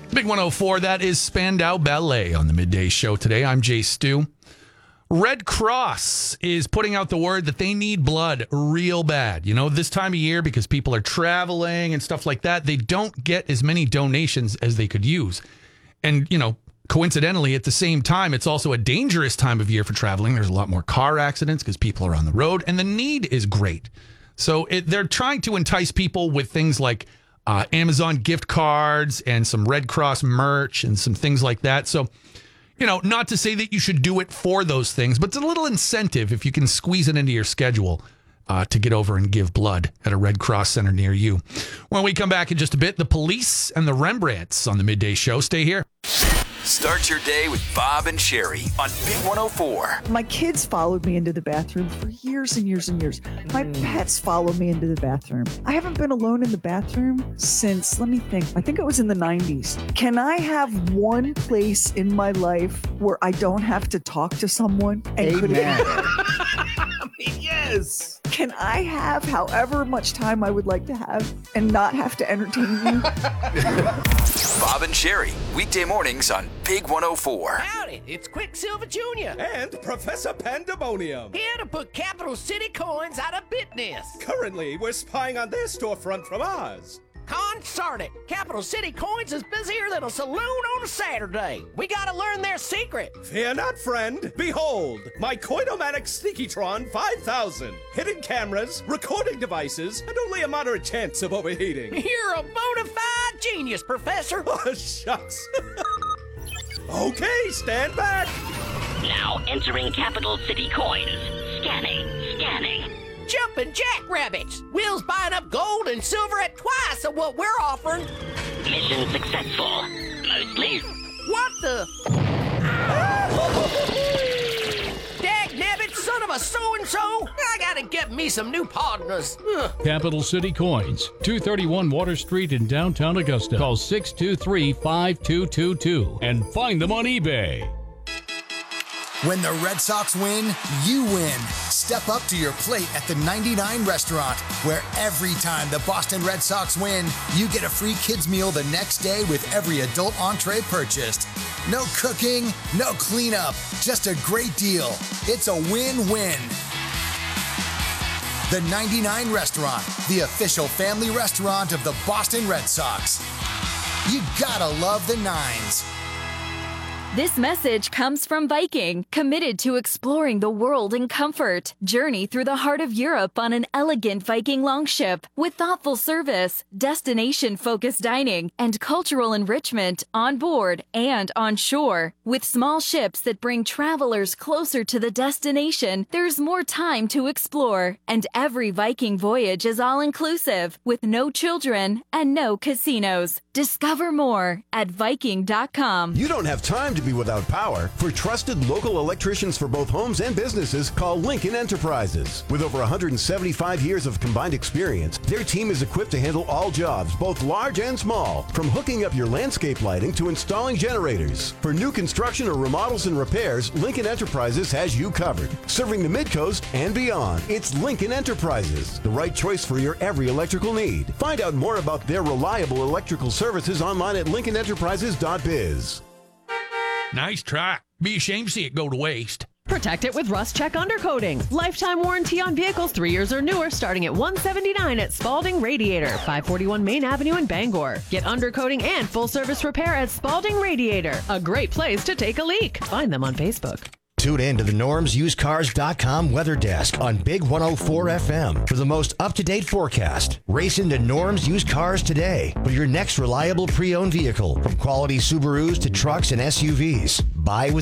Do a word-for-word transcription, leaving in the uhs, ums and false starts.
Big one oh four, that is Spandau Ballet on the Midday Show today. I'm Jay Stu. Red Cross is putting out the word that they need blood real bad. You know, this time of year, because people are traveling and stuff like that, they don't get as many donations as they could use. And, you know, coincidentally, at the same time, it's also a dangerous time of year for traveling. There's a lot more car accidents because people are on the road, and the need is great. So it, they're trying to entice people with things like uh, Amazon gift cards and some Red Cross merch and some things like that. So, you know, not to say that you should do it for those things, but it's a little incentive if you can squeeze it into your schedule uh, to get over and give blood at a Red Cross center near you. When we come back in just a bit, the Police and the Rembrandts on the Midday Show. Stay here. Start your day with Bob and Sherry on Big one oh four. My kids followed me into the bathroom for years and years and years. My pets follow me into the bathroom. I haven't been alone in the bathroom since, let me think, I think it was in the nineties. Can I have one place in my life where I don't have to talk to someone? And could it- I mean, yes. Can I have however much time I would like to have and not have to entertain you? Bob and Sherry, weekday mornings on Big one oh four. Howdy, it's Quicksilver Junior And Professor Pandemonium. Here to put Capital City coins out of business. Currently, we're spying on their storefront from ours. Consort it. Capital City Coins is busier than a saloon on a Saturday. We gotta learn their secret. Fear not, friend. Behold, my Coinomatic Sneakytron five thousand. Hidden cameras, recording devices, and only a moderate chance of overheating. You're a bona fide genius, Professor. Oh, shucks. Okay, stand back. Now entering Capital City Coins. Scanning, scanning. Jumping jackrabbits. Will's buying up gold and silver at twice of what we're offering. Mission successful. Mostly. What the? Dag-nabbit, son of a so-and-so. I gotta get me some new partners. Ugh. Capital City Coins, two thirty-one Water Street in downtown Augusta. Call six two three, five two two two and find them on eBay. When the Red Sox win, you win. Step up to your plate at the ninety-nine Restaurant, where every time the Boston Red Sox win, you get a free kids meal the next day with every adult entree purchased. No cooking, no cleanup, just a great deal. It's a win-win. The ninety-nine Restaurant, the official family restaurant of the Boston Red Sox. You gotta love the nines. This message comes from Viking, committed to exploring the world in comfort. Journey through the heart of Europe on an elegant Viking longship with thoughtful service, destination-focused dining, and cultural enrichment on board and on shore. With small ships that bring travelers closer to the destination, there's more time to explore. And every Viking voyage is all-inclusive, with no children and no casinos. Discover more at Viking dot com. You don't have time to be without power. For trusted local electricians for both homes and businesses, call Lincoln Enterprises. With over one hundred seventy-five years of combined experience, their team is equipped to handle all jobs, both large and small, from hooking up your landscape lighting to installing generators. For new construction or remodels and repairs, Lincoln Enterprises has you covered. Serving the Mid-Coast and beyond, it's Lincoln Enterprises, the right choice for your every electrical need. Find out more about their reliable electrical services online at lincoln enterprises dot biz. Nice try. Be ashamed to see it go to waste. Protect it with Rust Check Undercoating. Lifetime warranty on vehicles three years or newer starting at one hundred seventy-nine dollars at Spalding Radiator, five forty-one Main Avenue in Bangor. Get undercoating and full service repair at Spalding Radiator. A great place to take a leak. Find them on Facebook. Tune in to the norms used cars dot com weather desk on Big one oh four F M for the most up-to-date forecast. Race into Norm's Used Cars today for your next reliable pre-owned vehicle, from quality Subarus to trucks and S U Vs. Buy with